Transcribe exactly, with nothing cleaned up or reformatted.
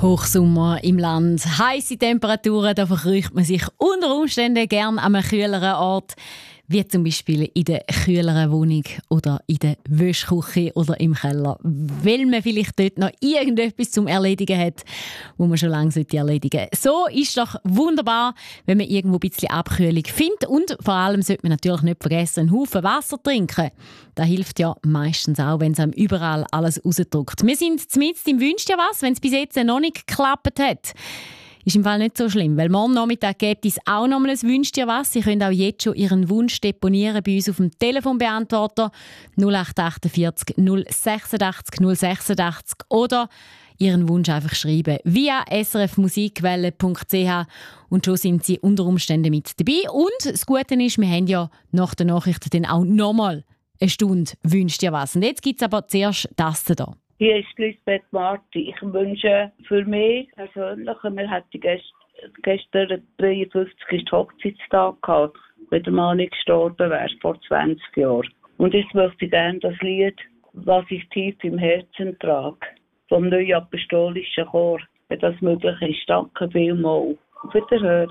Hochsommer im Land, heisse Temperaturen, da verkrücht man sich unter Umständen gern an einem kühleren Ort, wie zum Beispiel in der kühleren Wohnung oder in der Wäschküche oder im Keller, weil man vielleicht dort noch irgendetwas zum Erledigen hat, wo man schon lange erledigen sollte. So ist doch wunderbar, wenn man irgendwo ein bisschen Abkühlung findet, und vor allem sollte man natürlich nicht vergessen, einen Haufen Wasser trinken. Das hilft ja meistens auch, wenn es einem überall alles rausdrückt. Wir sind zumindest im «Wünscht dir was», wenn es bis jetzt noch nicht geklappt hat. Ist im Fall nicht so schlimm, weil morgen Nachmittag gibt es auch noch mal ein «Wünscht dir was». Sie können auch jetzt schon Ihren Wunsch deponieren bei uns auf dem Telefonbeantworter null acht achtundvierzig null sechsundachtzig null sechsundachtzig oder Ihren Wunsch einfach schreiben via s r f musikwelle punkt c h und schon sind Sie unter Umständen mit dabei. Und das Gute ist, wir haben ja nach den Nachrichten dann auch nochmal eine Stunde «Wünscht dir was». Und jetzt gibt es aber zuerst das hier. Hier ist Lisbeth Marti. Ich wünsche für mich persönlich, wir hatten gest, gestern den dreiundfünfzigsten Hochzeitstag gehabt, wenn der Mann nicht gestorben wäre, vor zwanzig Jahren. Und jetzt möchte ich gerne das Lied, was ich tief im Herzen trage, vom Neuen Apostolischen Chor, wenn das möglich ist. Danke vielmals. Auf Wiederhören.